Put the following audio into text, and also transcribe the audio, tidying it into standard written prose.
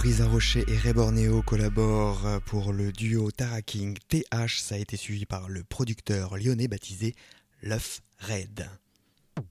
Brisa Rocher et Ray Bornéo collaborent pour le duo Tara King TH. Ça a été suivi par le producteur lyonnais baptisé Luff Red.